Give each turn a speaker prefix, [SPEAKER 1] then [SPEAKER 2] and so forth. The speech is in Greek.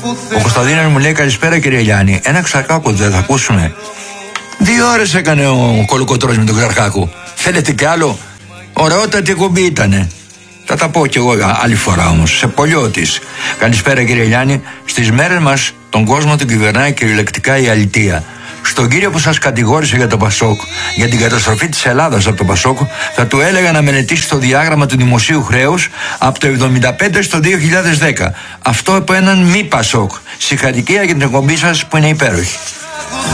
[SPEAKER 1] Ο Κωνσταντίνος μου λέει καλησπέρα κύριε Γιάννη. Ένα Ξαρχάκο δεν θα ακούσουμε? 2 ώρες έκανε ο Κολοκοτρώνης με τον Ξαρχάκο. Θέλετε κι άλλο? Ωραιότατη εκπομπή ήτανε. Θα τα πω κι εγώ άλλη φορά όμως. Σε πολιώτης. Καλησπέρα κύριε Γιάννη. Στις μέρες μας τον κόσμο τον κυβερνάει κυριολεκτικά η αλητεία. Στον κύριο που σας κατηγόρησε για το Πασόκ, για την καταστροφή της Ελλάδας από το Πασόκ, θα του έλεγα να μελετήσει το διάγραμμα του δημοσίου χρέους από το 1975 στο 2010. Αυτό από έναν μη Πασόκ. Συγχαρητήρια για την εκπομπή σας που είναι υπέροχη.